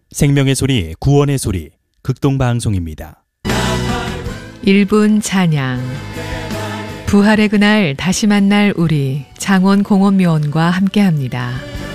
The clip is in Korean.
생명의 소리, 구원의 소리, 극동방송입니다. 1분 찬양. 부활의 그날 다시 만날 우리 장원 공원묘원과 함께합니다.